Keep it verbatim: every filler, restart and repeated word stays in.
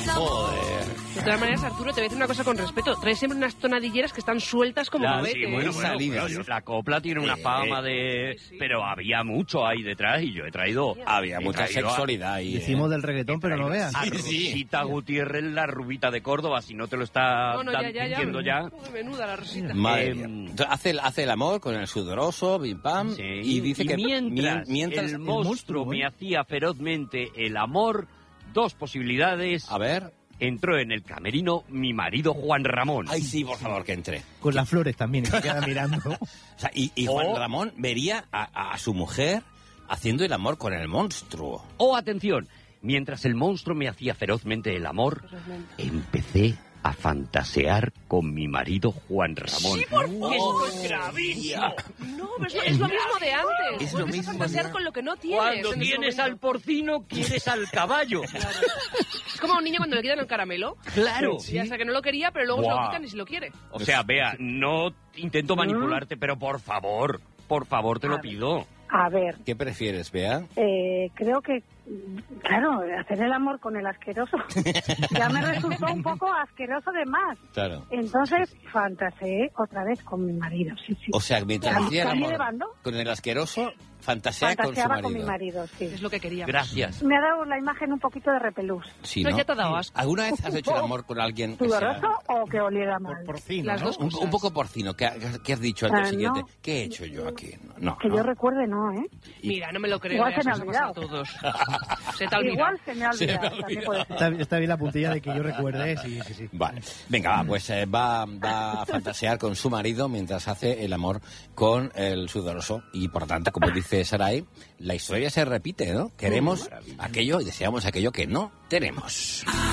Joder. De todas maneras, Arturo, te voy a decir una cosa con respeto. Traes siempre unas tonadilleras que están sueltas como La, cohetes. sí, bueno, bueno, salidas. bueno, la copla tiene una Eh, fama de... sí, sí. Pero había mucho ahí detrás y yo he traído... Había he mucha traído a- sexualidad ahí. Decimos ¿eh? del reggaetón, pero no veas. A Sí, sí. Rosita Gutiérrez, la rubita de Córdoba, si no te lo está No, no, dan- ya, ya, ya. diciendo ya. Uy, menuda la Rosita. Madre Eh, mía. Entonces, hace, el- hace el amor con el sudoroso, bim pam, Sí, y dice que mientras, mien- mientras el monstruo monstruo, me ¿eh? hacía ferozmente el amor, dos posibilidades. A ver. Entró en el camerino mi marido Juan Ramón. Ay, sí, por favor, que entre. Con las flores también, y se queda mirando. O sea, y, y Juan O- Ramón vería a, a- a su mujer haciendo el amor con el monstruo. Oh, atención, mientras el monstruo me hacía ferozmente el amor, empecé a fantasear con mi marido Juan Ramón. Sí, por favor. Esto es gravísimo. No, pero es, lo- es lo mismo de antes. Es lo Vuelves mismo a fantasear de- con lo que no tienes. Cuando en ese tienes al momento. porcino, quieres al caballo. Es como a un niño cuando le quitan el caramelo. Claro. Ya sé que no lo quería, pero luego se lo Buah. quitan y si lo quiere. O sea, vea, no intento manipularte, pero por favor, por favor, te lo pido. A ver, ¿Qué prefieres, Bea? eh, creo que, claro, hacer el amor con el asqueroso ya me resultó un poco asqueroso de más. Claro. Entonces fantaseé otra vez con mi marido, sí, sí. O sea, mientras Cam- hacía el cambié amor de bando. con el asqueroso, fantasea con su Fantaseaba marido. con mi marido, sí. Es lo que quería. Gracias. Me ha dado la imagen un poquito de repelús. Sí, Pero ¿no? ya te ha dado asco. ¿Alguna vez has hecho el amor con alguien que sea ¿Sudoroso o que oliera mal? Por porcino, Las ¿no? dos un, cosas. un poco porcino? ¿Qué, qué has dicho al día Ah, siguiente? no. ¿Qué he hecho yo aquí? No, Que no. yo recuerde, no, ¿eh? Mira, no me lo creo. Igual ya se me ha nos pasa a olvidado. todos. Se te ha olvidado. Igual se me ha Se me ha olvidado, también puede ser. Está, está bien la puntilla de que yo recuerde, sí, sí, sí. Vale. Venga, va, pues eh, va, va a fantasear con su marido mientras hace el amor con el sudoroso. Y por tanto, como dice Sarai, la historia se repite, ¿no? Queremos aquello y deseamos aquello que no tenemos.